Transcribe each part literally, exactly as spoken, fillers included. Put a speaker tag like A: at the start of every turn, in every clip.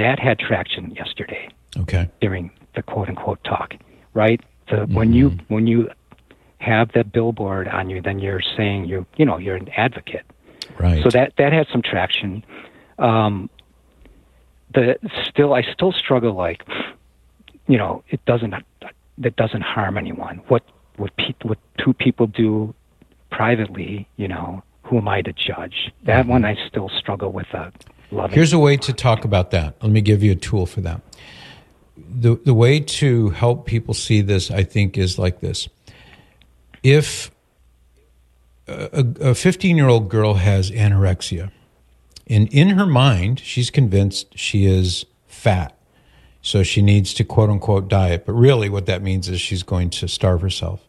A: that had traction yesterday.
B: Okay.
A: During the quote unquote talk, right? The mm-hmm. when you when you have that billboard on you, then you're saying you you know you're an advocate.
B: Right.
A: So that that had some traction. Um, the still I still struggle like, you know, it doesn't that doesn't harm anyone. What what pe- what two people do privately, you know, who am I to judge? That mm-hmm. one I still struggle with. Uh, loving.
B: Here's a way to talk about that. Let me give you a tool for that. The the way to help people see this, I think, is like this. If a fifteen-year-old girl has anorexia, and in her mind, she's convinced she is fat, so she needs to quote-unquote diet, but really what that means is she's going to starve herself.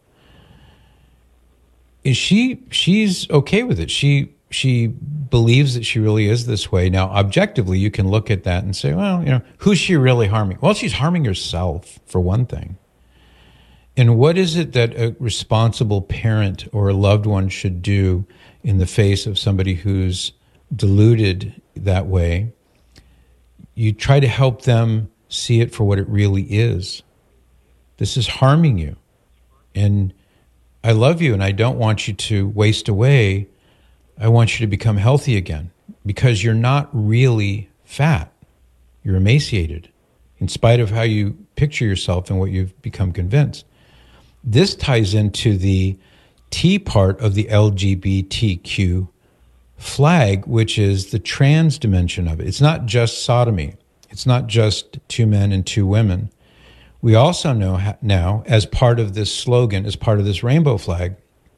B: Is she she's okay with it. She she believes that she really is this way. Now, objectively, you can look at that and say, well, you know, who's she really harming? Well, she's harming herself, for one thing. And what is it that a responsible parent or a loved one should do in the face of somebody who's deluded that way? You try to help them see it for what it really is. This is harming you. And I love you, and I don't want you to waste away. I want you to become healthy again, because you're not really fat. You're emaciated, in spite of how you picture yourself and what you've become convinced. This ties into the T part of the L G B T Q flag, which is the trans dimension of it. It's not just sodomy. It's not just two men and two women. We also know now, as part of this slogan, as part of this rainbow flag,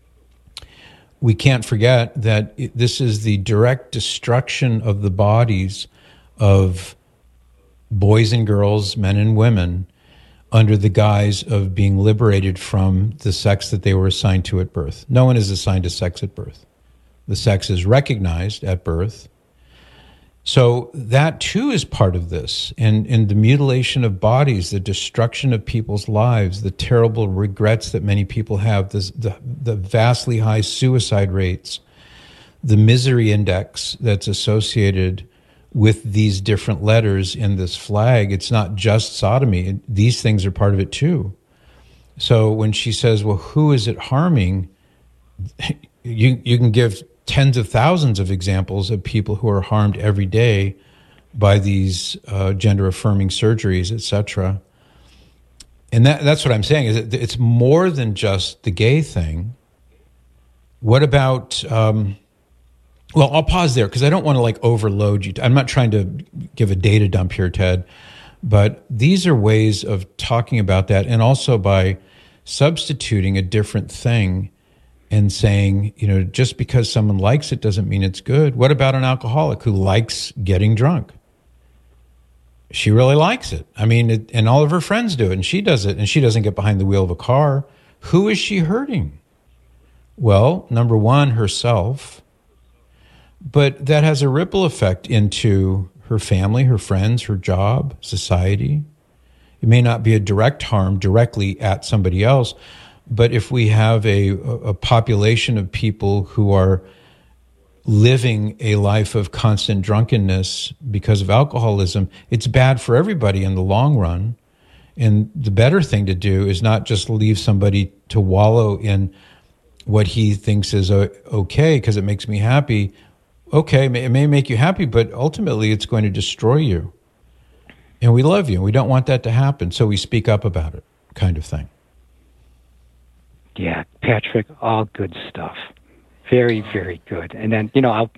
B: we can't forget that it, this is the direct destruction of the bodies of boys and girls, men and women, under the guise of being liberated from the sex that they were assigned to at birth. No one is assigned a sex at birth. The sex is recognized at birth. So that too is part of this. And, and the mutilation of bodies, the destruction of people's lives, the terrible regrets that many people have, the, the, the vastly high suicide rates, the misery index that's associated with these different letters in this flag. It's not just sodomy. These things are part of it too. So when she says, well, who is it harming? You, you can give tens of thousands of examples of people who are harmed every day by these uh, gender-affirming surgeries, et cetera. And that, that's what I'm saying, is that it's more than just the gay thing. What about... Um, well, I'll pause there because I don't want to like overload you. I'm not trying to give a data dump here, Ted, but these are ways of talking about that, and also by substituting a different thing and saying, you know, just because someone likes it doesn't mean it's good. What about an alcoholic who likes getting drunk? She really likes it. I mean, it, and all of her friends do it, and she does it, and she doesn't get behind the wheel of a car. Who is she hurting? Well, number one, herself. But that has a ripple effect into her family, her friends, her job, society. It may not be a direct harm directly at somebody else, but if we have a, a population of people who are living a life of constant drunkenness because of alcoholism, it's bad for everybody in the long run. And the better thing to do is not just leave somebody to wallow in what he thinks is okay because it makes me happy. Okay, it may make you happy, but ultimately it's going to destroy you. And we love you. We don't want that to happen, so we speak up about it, kind of thing.
A: Yeah, Patrick, all good stuff. Very, very good. And then, you know, I'll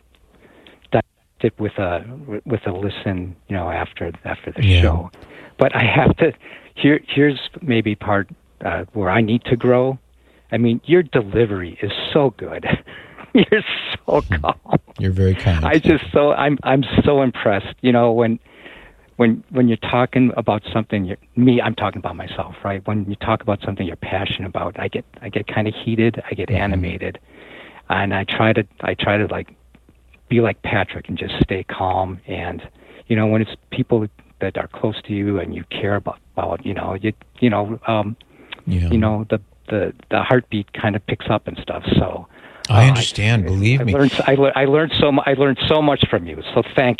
A: dip with a with a listen, you know, after after the yeah. show. But I have to. Here, here's maybe part uh, where I need to grow. I mean, your delivery is so good. You're so calm.
B: You're very kind.
A: I just so I'm I'm so impressed. You know, when when when you're talking about something, you're, me, I'm talking about myself, right? When you talk about something you're passionate about, I get I get kind of heated. I get mm-hmm. animated, and I try to I try to like be like Patrick and just stay calm. And you know, when it's people that are close to you and you care about, about you know, you you know, um, yeah. you know, the the the heartbeat kind of picks up and stuff. So.
B: I understand. Uh, I, Believe
A: I
B: me.
A: Learned, I, I learned so. I learned so much from you. So thank you.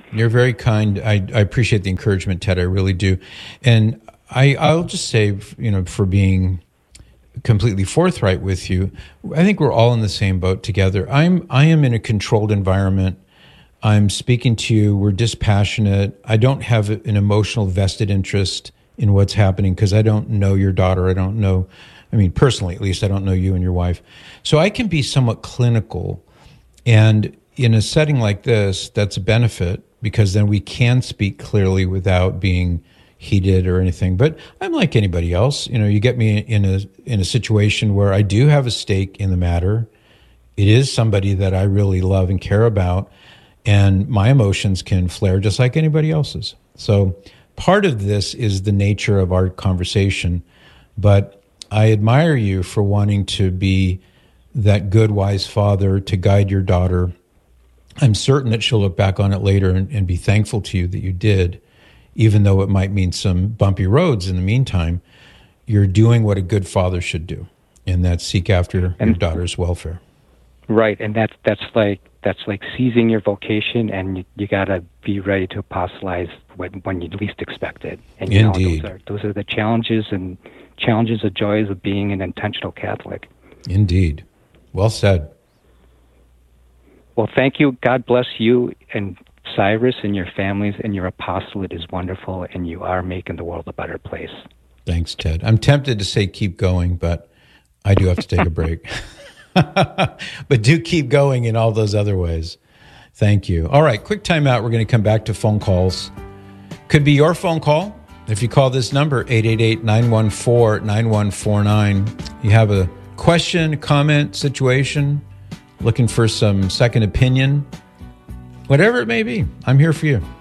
B: You're very kind. I, I appreciate the encouragement, Ted. I really do. And I, I'll just say, you know, for being completely forthright with you, I think we're all in the same boat together. I'm, I am in a controlled environment. I'm speaking to you. We're dispassionate. I don't have an emotional vested interest in what's happening because I don't know your daughter. I don't know, I mean, personally, at least, I don't know you and your wife. So I can be somewhat clinical. And in a setting like this, that's a benefit because then we can speak clearly without being heated or anything. But I'm like anybody else. You know, you get me in a in a situation where I do have a stake in the matter. It is somebody that I really love and care about, and my emotions can flare just like anybody else's. So part of this is the nature of our conversation, but I admire you for wanting to be that good, wise father to guide your daughter. I'm certain that she'll look back on it later and, and be thankful to you that you did, even though it might mean some bumpy roads in the meantime. You're doing what a good father should do, and that's seek after and, your daughter's welfare.
A: Right, and that's that's like that's like seizing your vocation, and you, you got to be ready to apostolize when, when you least expect it. And you
B: Indeed.
A: know, those are those are the challenges and challenges and joys of being an intentional Catholic.
B: Indeed. Well said.
A: Well, thank you. God bless you and Cyrus and your families, and your apostolate is wonderful, and you are making the world a better place.
B: Thanks, Ted. I'm tempted to say keep going, but I do have to take a break. But do keep going in all those other ways. Thank you. All right, quick time out. We're going to come back to phone calls. Could be your phone call. If you call this number, eight eight eight, nine one four, nine one four nine, you have a question, comment, situation, looking for some second opinion, whatever it may be, I'm here for you.